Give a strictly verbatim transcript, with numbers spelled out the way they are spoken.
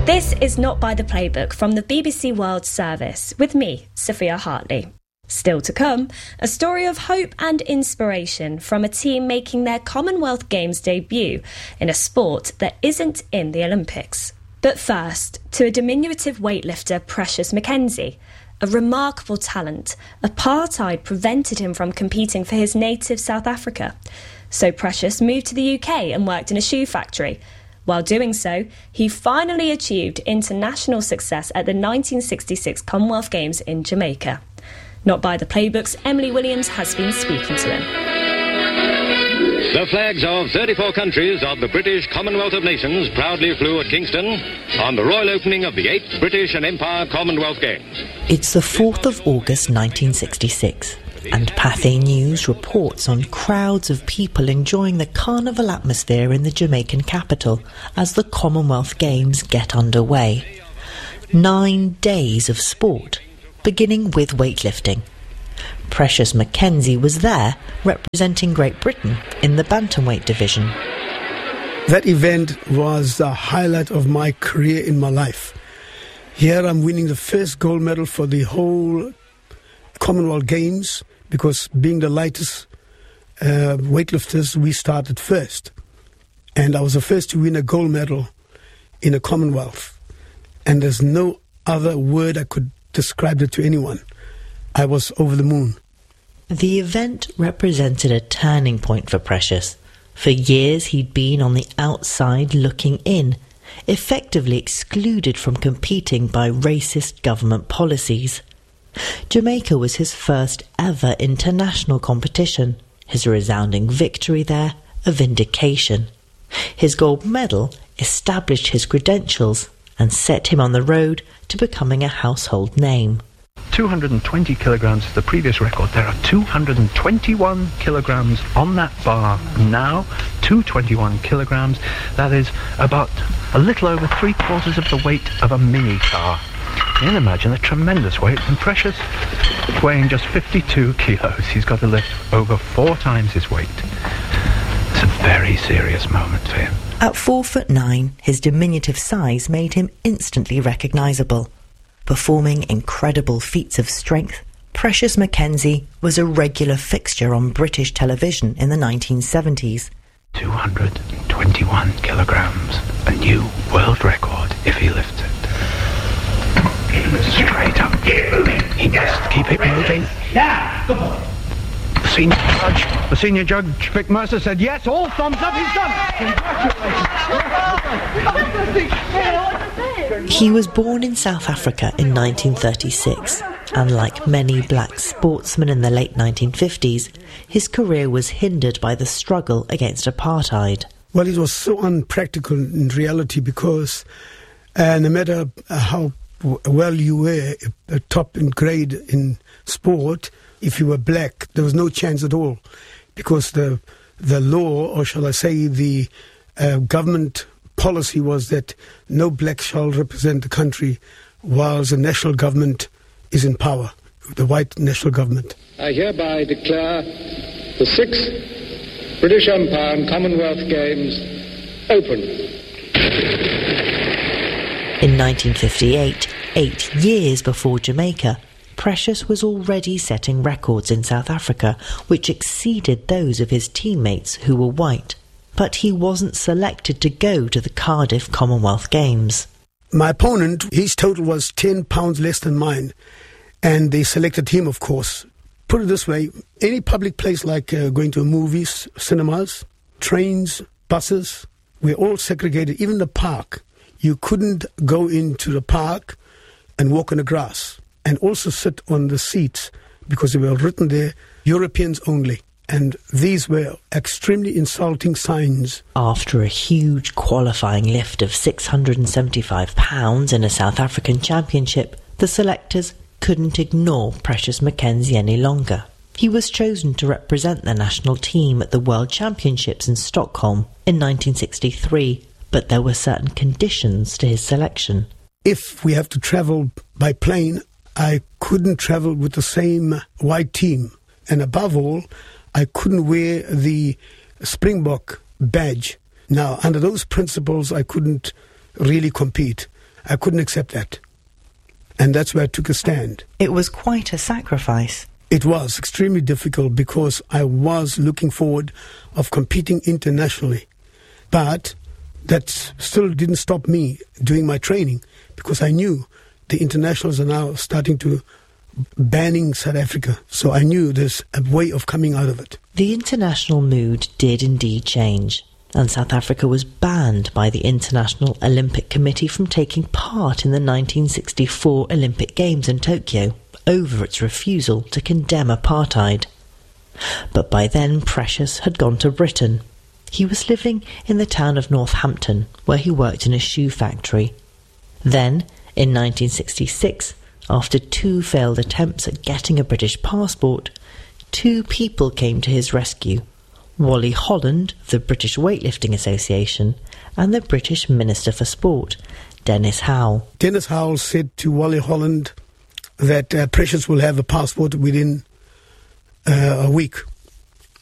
This is Not By The Playbook from the B B C World Service, with me, Sophia Hartley. Still to come, a story of hope and inspiration from a team making their Commonwealth Games debut in a sport that isn't in the Olympics. But first, to a diminutive weightlifter, Precious McKenzie. A remarkable talent, apartheid prevented him from competing for his native South Africa. So Precious moved to the U K and worked in a shoe factory. While doing so, he finally achieved international success at the nineteen sixty-six Commonwealth Games in Jamaica. Not By The Playbook's Emily Williams has been speaking to him. The flags of thirty-four countries of the British Commonwealth of Nations proudly flew at Kingston on the royal opening of the eighth British and Empire Commonwealth Games. It's the fourth of August nineteen sixty-six, and Pathé News reports on crowds of people enjoying the carnival atmosphere in the Jamaican capital as the Commonwealth Games get underway. Nine days of sport, beginning with weightlifting. Precious McKenzie was there representing Great Britain in the bantamweight division. That event was the highlight of my career in my life. Here I'm winning the first gold medal for the whole Commonwealth Games, because being the lightest uh, weightlifters, we started first. And I was the first to win a gold medal in a Commonwealth. And there's no other word I could describe it to anyone. I was over the moon. The event represented a turning point for Precious. For years he'd been on the outside looking in, effectively excluded from competing by racist government policies. Jamaica was his first ever international competition. His resounding victory there, a vindication. His gold medal established his credentials and set him on the road to becoming a household name. two hundred twenty kilograms is the previous record. There are two hundred twenty-one kilograms on that bar now. two hundred twenty-one kilograms. That is about a little over three quarters of the weight of a mini car. You can imagine a tremendous weight, and Precious weighing just fifty-two kilos. He's got to lift over four times his weight. It's a very serious moment for him. At four foot nine, his diminutive size made him instantly recognisable. Performing incredible feats of strength, Precious McKenzie was a regular fixture on British television in the nineteen seventies. two hundred twenty-one kilograms, a new world record if he lifts it. Straight up. He must keep it moving. Now, good boy. The senior judge, the senior judge, Vic Mercer, said yes, all thumbs up, he's done it. He was born in South Africa in nineteen thirty-six, and like many black sportsmen in the late nineteen fifties, his career was hindered by the struggle against apartheid. Well, it was so unpractical in reality, because uh, no matter how well you were a top in grade in sport, if you were black, there was no chance at all, because the the law, or shall I say the uh, government policy, was that no black shall represent the country whilst the national government is in power, the white national government. I hereby declare the sixth British Empire and Commonwealth Games open. In nineteen fifty-eight, eight years before Jamaica, Precious was already setting records in South Africa which exceeded those of his teammates who were white. But he wasn't selected to go to the Cardiff Commonwealth Games. My opponent, his total was ten pounds less than mine, and they selected him, of course. Put it this way, any public place like uh, going to movies, cinemas, trains, buses, we're all segregated, even the park. You couldn't go into the park and walk on the grass and also sit on the seats, because they were written there, Europeans only. And these were extremely insulting signs. After a huge qualifying lift of six hundred seventy-five pounds in a South African championship, the selectors couldn't ignore Precious McKenzie any longer. He was chosen to represent the national team at the World Championships in Stockholm in nineteen sixty-three, but there were certain conditions to his selection. If we have to travel by plane, I couldn't travel with the same white team. And above all, I couldn't wear the Springbok badge. Now, under those principles, I couldn't really compete. I couldn't accept that. And that's where I took a stand. It was quite a sacrifice. It was extremely difficult because I was looking forward of competing internationally. But that still didn't stop me doing my training, because I knew the internationals are now starting to banning South Africa. So I knew there's a way of coming out of it. The international mood did indeed change, and South Africa was banned by the International Olympic Committee from taking part in the nineteen sixty-four Olympic Games in Tokyo over its refusal to condemn apartheid. But by then Precious had gone to Britain. He was living in the town of Northampton, where he worked in a shoe factory. Then, in nineteen sixty-six, after two failed attempts at getting a British passport, two people came to his rescue: Wally Holland of the British Weightlifting Association and the British Minister for Sport, Dennis Howell. Dennis Howell said to Wally Holland that uh, Precious will have a passport within uh, a week.